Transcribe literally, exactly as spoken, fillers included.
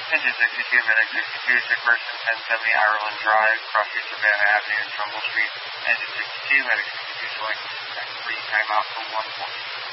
Engine sixty-two, Medic sixty-two, sick person, ten seventy Ireland Drive, crossing Savannah Avenue and Trumbull Street. Engine sixty-two, Medic sixty-two, showing free timeout for one point.